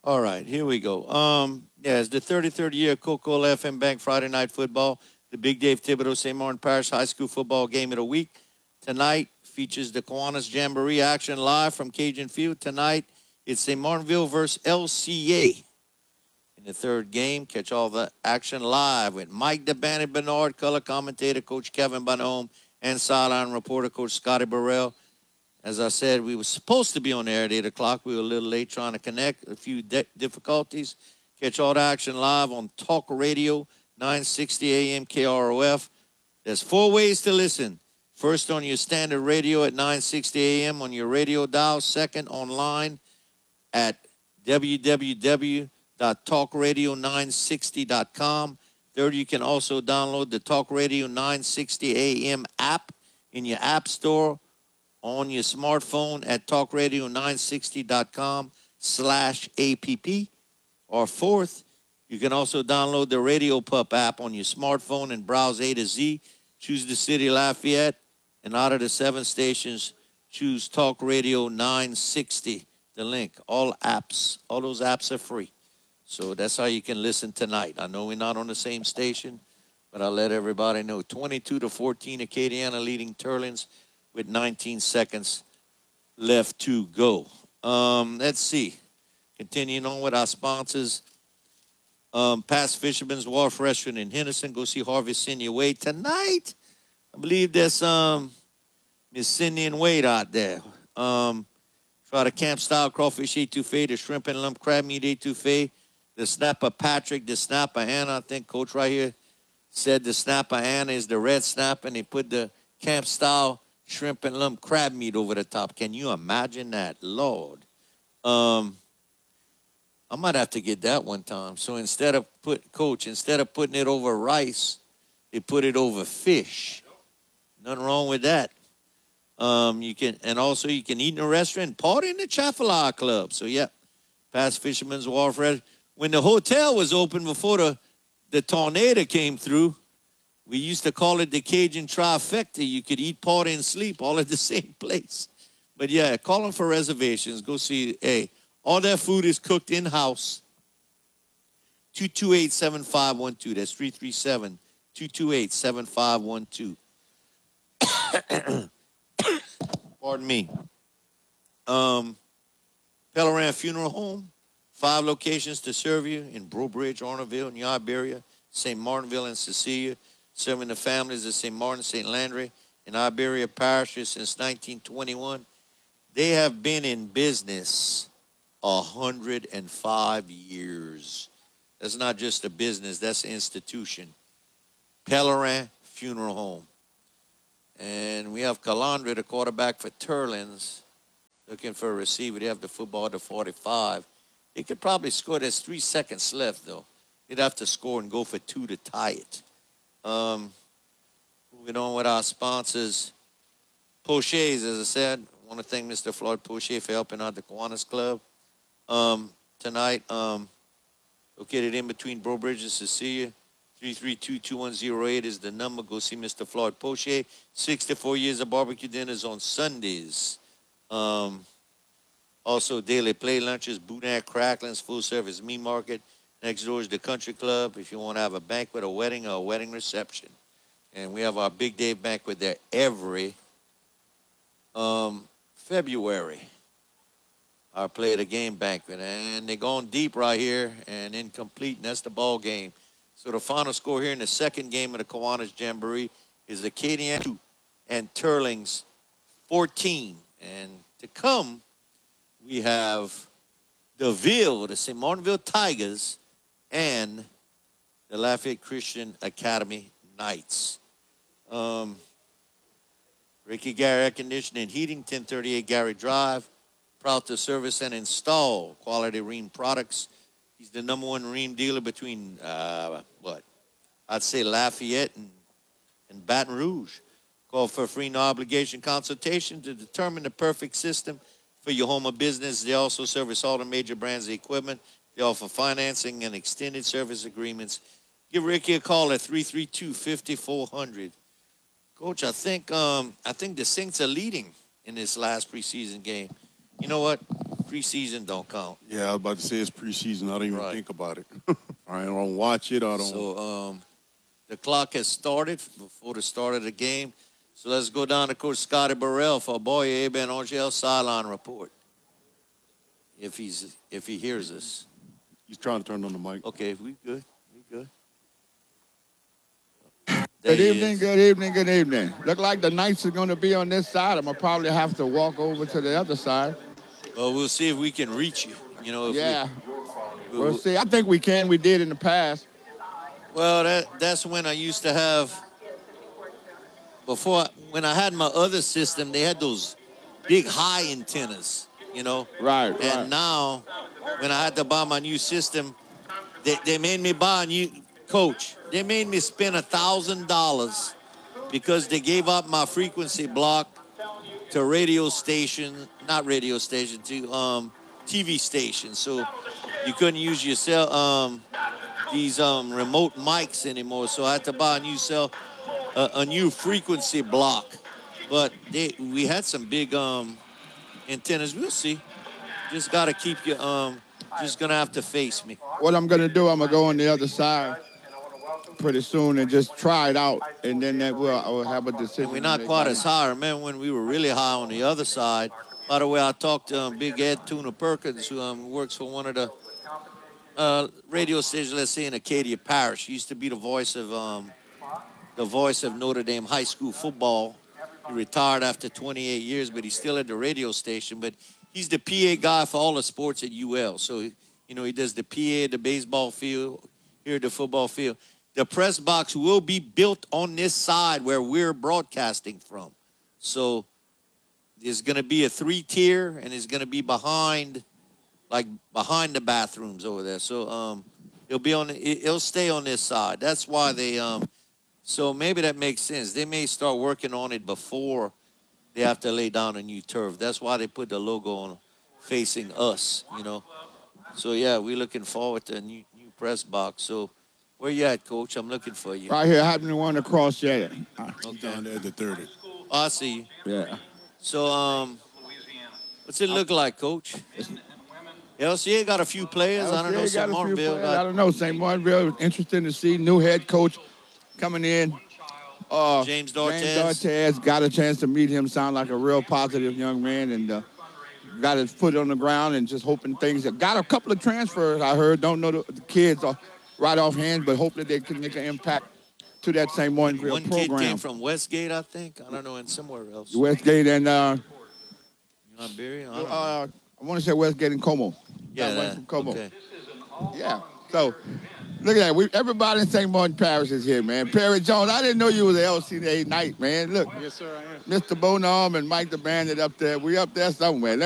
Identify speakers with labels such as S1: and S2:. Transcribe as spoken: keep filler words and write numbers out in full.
S1: All right, here we go. Um, yeah, it's the thirty-third year Coca-Cola F M Bank Friday Night Football. The Big Dave Thibodeau Saint Martin Parish High School football game of the week. Tonight features the Kiwanis Jamboree action live from Cajun Field. Tonight, it's Saint Martinville versus L C A. In the third game, catch all the action live with Mike DeBanny Bernard, color commentator Coach Kevin Bonhomme, and sideline reporter Coach Scotty Burrell. As I said, we were supposed to be on air at eight o'clock. We were a little late trying to connect. A few de- difficulties. Catch all the action live on Talk Radio, nine sixty A M K R O F. There's four ways to listen. First, on your standard radio at nine sixty A M on your radio dial. Second, online at w w w dot talk radio nine sixty dot com. Third, you can also download the Talk Radio nine sixty A M app in your app store on your smartphone at talk radio nine sixty dot com slash app. Or fourth, you can also download the Radio Pup app on your smartphone and browse A to Z. Choose the city Lafayette, and out of the seven stations, choose Talk Radio nine sixty, the link. All apps, all those apps are free. So that's how you can listen tonight. I know we're not on the same station, but I'll let everybody know. twenty-two to fourteen, Acadiana leading Turlins with nineteen seconds left to go. Um, let's see. Continuing on with our sponsors. Um, past Fisherman's Wharf Restaurant in Henderson. Go see Harvey Senior Wade tonight. I believe there's um, Miss Cindy and Wade out there. Um, try the camp-style crawfish etouffee, the shrimp and lump crab meat etouffee, the snapper Patrick, the snapper Anna. I think Coach right here said the snapper Anna is the red snapper, and they put the camp-style shrimp and lump crab meat over the top. Can you imagine that? Lord. Um, I might have to get that one time. So instead of put, Coach, instead of putting it over rice, they put it over fish. Nothing wrong with that. Um, you can, and also you can eat in a restaurant, party in the Chafalaya Club. So yeah, past Fisherman's Wharf Restaurant. When the hotel was open before the, the tornado came through, we used to call it the Cajun Trifecta. You could eat, party, and sleep all at the same place. But yeah, call them for reservations. Go see, hey, all that food is cooked in-house. two two eight, seven five one two. That's three three seven, two two eight, seven five one two. Pardon me. Um, Pellerin Funeral Home. Five locations to serve you in Brobridge, Arnorville, New Iberia, Saint Martinville, and Cecilia. Serving the families of Saint Martin, Saint Landry, and Iberia parishes since nineteen twenty-one. They have been in business one hundred five years. That's not just a business, that's an institution. Pellerin Funeral Home. And we have Calandra, the quarterback for Turlins, looking for a receiver. They have the football to forty-five. They could probably score. There's three seconds left, though. They'd have to score and go for two to tie it. Um, moving on with our sponsors. Poche's, as I said, I want to thank Mister Floyd Poche for helping out the Kiwanis Club um, tonight. Um, located in between Brobridge and Cecilia. three three two, two one zero eight is the number. Go see Mister Floyd Poche. sixty-four years of barbecue dinners on Sundays. Um, also, daily play lunches, boudin, cracklings, full-service meat market. Next door is the Country Club if you want to have a banquet, a wedding, or a wedding reception. And we have our Big Dave banquet there every um, February. Our Play of the Game banquet. And they're going deep right here and incomplete, and that's the ball game. So the final score here in the second game of the Kiwanis Jamboree is Acadian two and Turlings fourteen. And to come, we have the Ville, the Saint Martinville Tigers, and the Lafayette Christian Academy Knights. Um, Ricky Gary Air Conditioning and Heating, ten thirty-eight Gary Drive. Proud to service and install quality Rheem products. He's the number one Rheem dealer between, uh, what, I'd say Lafayette and, and Baton Rouge. Call for a free no-obligation consultation to determine the perfect system for your home or business. They also service all the major brands of equipment. They offer financing and extended service agreements. Give Ricky a call at three three two, five four zero zero. Coach, I think um, I think the Saints are leading in this last preseason game. You know what? preseason don't count.
S2: Yeah, I was about to say it's preseason. I don't even
S1: Right.
S2: think about it. I don't watch it. I don't.
S1: So um, the clock has started before the start of the game. So let's go down to Coach Scotty Burrell for Boy Eben Angel sideline report. If he's if he hears us.
S2: He's trying to turn on the mic.
S1: Okay, we good. We good.
S3: Good evening, good evening, good evening. Look like the Knights are going to be on this side. I'm going to probably have to walk over to the other side.
S1: Well, we'll see if we can reach you. You know, if
S3: yeah.
S1: We,
S3: we'll, we'll see. I think we can. We did in the past.
S1: Well, that that's when I used to have, before, when I had my other system, they had those big high antennas, you know.
S3: Right,
S1: and
S3: right.
S1: And now, when I had to buy my new system, they, they made me buy a new, coach, they made me spend a thousand dollars because they gave up my frequency block to radio station, not radio station, to um, T V station. So you couldn't use your cell, um, these um, remote mics anymore. So I had to buy a new cell, uh, a new frequency block. But they, we had some big um, antennas. We'll see. Just got to keep you, um, just going to have to face me.
S3: What I'm going to do, I'm going to go on the other side pretty soon and just try it out, and then that will I will have a decision.
S1: And we're not quite as high. Remember when we were really high on the other side? By the way, I talked to um, Big Ed Tuna Perkins, who um, works for one of the uh, radio stations, let's say in Acadia Parish. He used to be the voice of um, the voice of Notre Dame high school football. He retired after twenty-eight years, but he's still at the radio station. But he's the P A guy for all the sports at U L. So, you know, he does the P A at the baseball field, here at the football field. The press box will be built on this side where we're broadcasting from. So there's going to be a three-tier, and it's going to be behind, like behind the bathrooms over there. So um, it'll be on. It'll stay on this side. That's why they. Um, so maybe that makes sense. They may start working on it before they have to lay down a new turf. That's why they put the logo on, facing us. You know. So yeah, we're looking forward to a new new press box. So. Where you at, Coach? I'm looking for you.
S3: Right here, I haven't one across yet.
S2: Okay. Down there at the thirty.
S1: Oh, I see you.
S3: Yeah.
S1: So, um, what's it look like, Coach? L C A got a few players. I don't know. Saint Martinville got...
S3: I don't know. Saint Martinville, interesting to see. New head coach coming in. Uh,
S1: James Dortez.
S3: James Dortez, got a chance to meet him. Sound like a real positive young man. And uh, got his foot on the ground and just hoping things. Got a couple of transfers, I heard. Don't know the, the kids are right offhand, but hopefully they can make an impact to that Saint Martinville
S1: One
S3: program.
S1: One kid came from Westgate, I think. I don't know, and somewhere else.
S3: Westgate and uh,
S1: Iberia. I,
S3: uh, I want to say Westgate and Como.
S1: Yeah,
S3: that, from Como.
S1: Okay.
S3: Yeah. So look at that. We everybody in Saint Martin Parish is here, man. Perry Jones, I didn't know you was an L C A Knight, man. Look.
S4: Yes, sir, I am.
S3: Mister Bonarm and Mike the Bandit up there. We up there somewhere.